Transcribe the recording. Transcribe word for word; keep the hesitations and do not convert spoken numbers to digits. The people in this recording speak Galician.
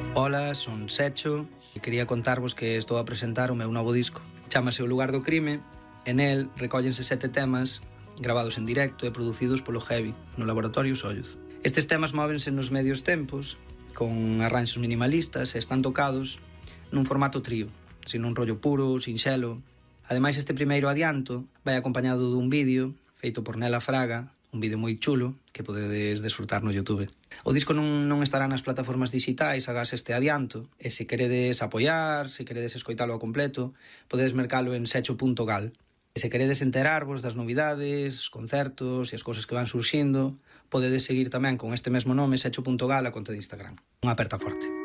Ola, son Secho e quería contarvos que estou a presentar o meu novo disco. Chámase O lugar do crime e nel recóllense sete temas gravados en directo e producidos polo Heavy no Laboratorio Sólluz. Estes temas móvense nos medios tempos con arranxos minimalistas e están tocados nun formato trío, sin un rollo puro, sinxelo. Ademais, este primeiro adianto vai acompañado dun vídeo feito por Nela Fraga, un vídeo moi chulo que podedes desfrutar no YouTube. O disco non, non estará nas plataformas digitais agás este adianto, e se queredes apoiar, se queredes escoitalo ao completo, podedes mercalo en secho punto gal. E se queredes enterarvos das novidades, os concertos e as cousas que van surxindo, podedes seguir tamén con este mesmo nome, secho punto gal, a conta de Instagram. Unha aperta forte.